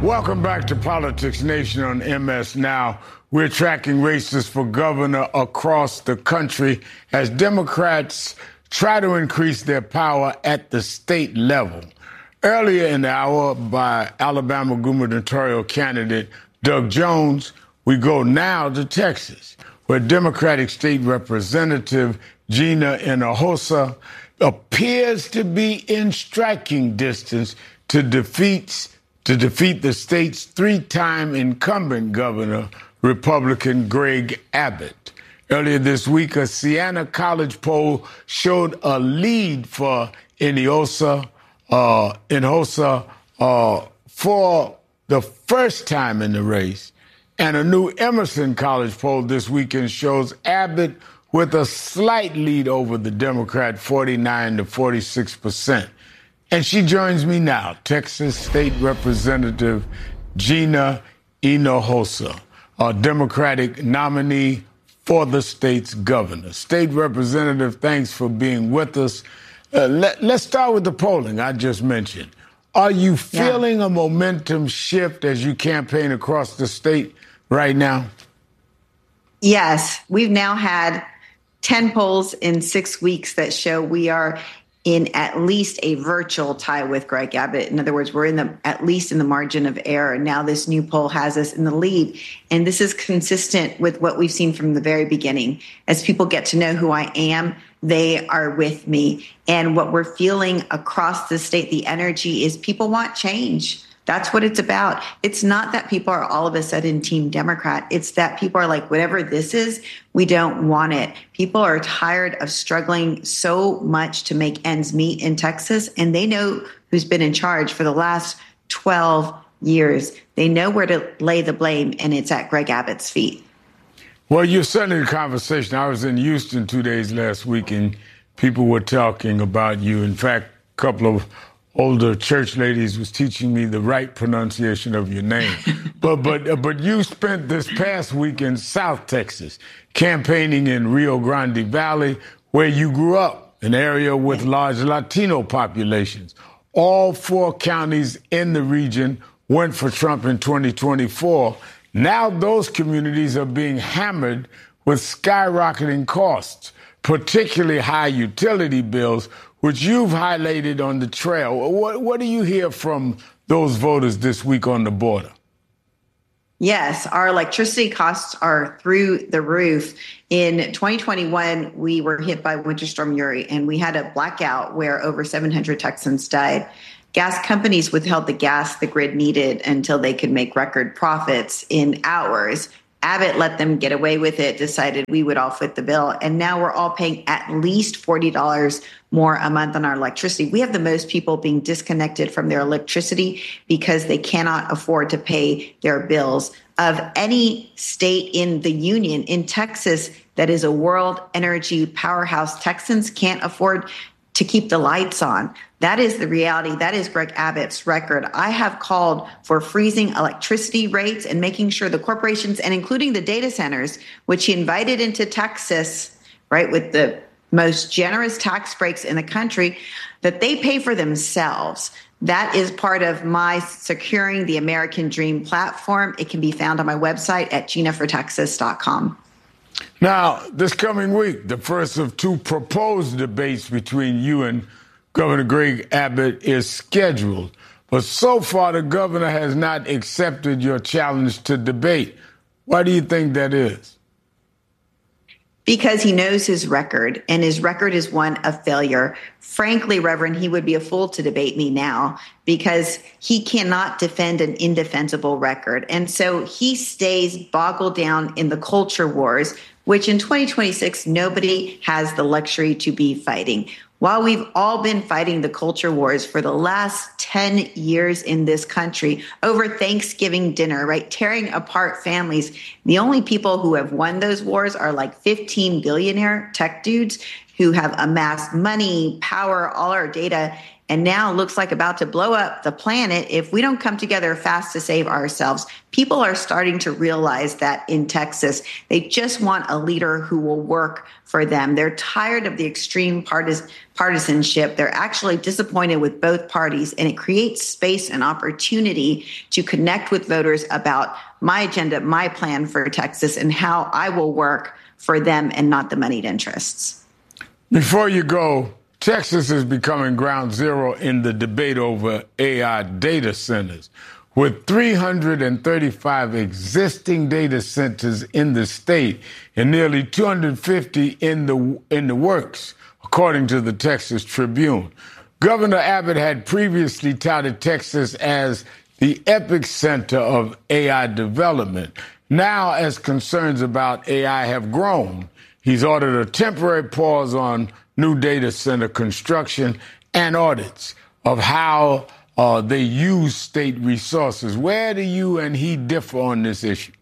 Welcome back to Politics Nation on MS Now. We're tracking races for governor across the country as Democrats try to increase their power at the state level. Earlier in the hour, by Alabama gubernatorial candidate Doug Jones, we go now to Texas, where Democratic State Representative Gina Hinojosa appears to be in striking distance to defeat the state's three-time incumbent governor, Republican Greg Abbott. Earlier this week, a Siena College poll showed a lead for Hinojosa for the first time in the race. And a new Emerson College poll this weekend shows Abbott with a slight lead over the Democrat, 49 to 46%. And she joins me now, Texas State Representative Gina Hinojosa, a Democratic nominee for the state's governor. State Representative, thanks for being with us. Let's start with the polling I just mentioned. Are you feeling a momentum shift as you campaign across the state right now? Yes, we've now had 10 polls in 6 weeks that show we are in at least a virtual tie with Greg Abbott. In other words, we're at least in the margin of error. Now this new poll has us in the lead. And this is consistent with what we've seen from the very beginning. As people get to know who I am, they are with me. And what we're feeling across the state, the energy is people want change. That's what it's about. It's not that people are all of a sudden Team Democrat. It's that people are like, whatever this is, we don't want it. People are tired of struggling so much to make ends meet in Texas, and they know who's been in charge for the last 12 years. They know where to lay the blame, and it's at Greg Abbott's feet. Well, you're certainly in conversation. I was in Houston 2 days last week, and people were talking about you. In fact, a couple of older church ladies was teaching me the right pronunciation of your name. But you spent this past week in South Texas campaigning in Rio Grande Valley, where you grew up, an area with large Latino populations. All 4 counties in the region went for Trump in 2024. Now those communities are being hammered with skyrocketing costs, particularly high utility bills, which you've highlighted on the trail. What do you hear from those voters this week on the border? Yes, our electricity costs are through the roof. In 2021, we were hit by Winter Storm Uri, and we had a blackout where over 700 Texans died. Gas companies withheld the gas the grid needed until they could make record profits in hours. Abbott let them get away with it, decided we would all foot the bill, and now we're all paying at least $40 more a month on our electricity. We have the most people being disconnected from their electricity because they cannot afford to pay their bills. Of any state in the union, in Texas, that is a world energy powerhouse, Texans can't afford to keep the lights on. That is the reality. That is Greg Abbott's record. I have called for freezing electricity rates and making sure the corporations, and including the data centers, which he invited into Texas, right, with the most generous tax breaks in the country, that they pay for themselves. That is part of my Securing the American Dream platform. It can be found on my website at ginafortexas.com. Now, this coming week, the first of 2 proposed debates between you and Governor Greg Abbott is scheduled. But so far, the governor has not accepted your challenge to debate. Why do you think that is? Because he knows his record, and his record is one of failure. Frankly, Reverend, he would be a fool to debate me now because he cannot defend an indefensible record. And so he stays boggled down in the culture wars, which in 2026, nobody has the luxury to be fighting. While we've all been fighting the culture wars for the last 10 years in this country over Thanksgiving dinner, right, tearing apart families, the only people who have won those wars are like 15 billionaire tech dudes who have amassed money, power, all our data, and now looks like about to blow up the planet if we don't come together fast to save ourselves. People are starting to realize that in Texas. They just want a leader who will work for them. They're tired of the extreme partisanship. They're actually disappointed with both parties, and it creates space and opportunity to connect with voters about my agenda, my plan for Texas, and how I will work for them and not the moneyed interests. Before you go, Texas is becoming ground zero in the debate over AI data centers. With 335 existing data centers in the state and nearly 250 in the works, according to the Texas Tribune. Governor Abbott had previously touted Texas as the epicenter of AI development. Now, as concerns about AI have grown, he's ordered a temporary pause on new data center construction and audits of how they use state resources. Where do you and he differ on this issue?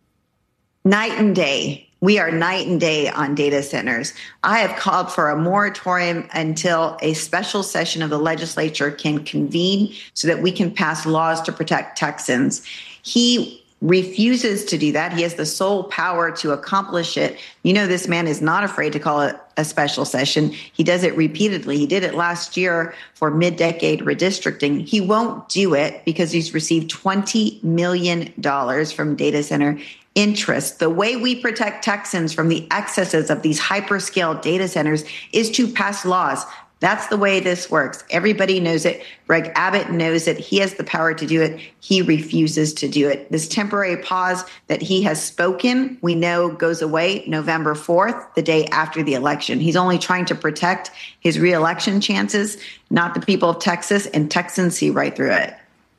Night and day. We are night and day on data centers. I have called for a moratorium until a special session of the legislature can convene so that we can pass laws to protect Texans. He refuses to do that. He has the sole power to accomplish it. You know, this man is not afraid to call it a special session. He does it repeatedly. He did it last year for mid-decade redistricting. He won't do it because he's received $20 million from data center interest. The way we protect Texans from the excesses of these hyperscale data centers is to pass laws. That's the way this works. Everybody knows it. Greg Abbott knows it. He has the power to do it. He refuses to do it. This temporary pause that he has spoken, we know goes away November 4th, the day after the election. He's only trying to protect his reelection chances, not the people of Texas, and Texans see right through it.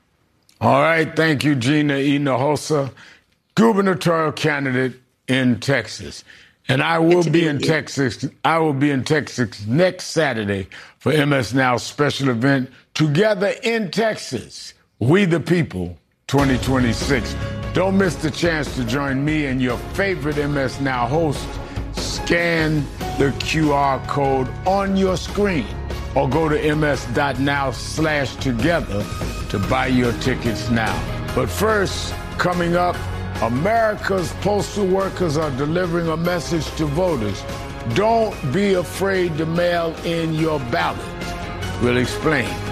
All right. Thank you, Gina Hinojosa, gubernatorial candidate in Texas. And I will be in Texas. I will be in Texas next Saturday for MS Now's special event, Together in Texas, We the People 2026. Don't miss the chance to join me and your favorite MS Now host. Scan the QR code on your screen or go to ms.now/together to buy your tickets now. But first, coming up, America's postal workers are delivering a message to voters. Don't be afraid to mail in your ballot. We'll explain.